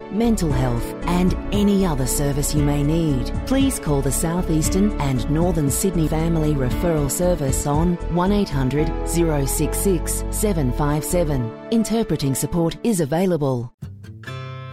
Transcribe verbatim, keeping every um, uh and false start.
mental health and any other service you may need. Please call the South Eastern and Northern Sydney Family Referral Service on one eight hundred, zero six six, seven five seven. Interpreting support is available.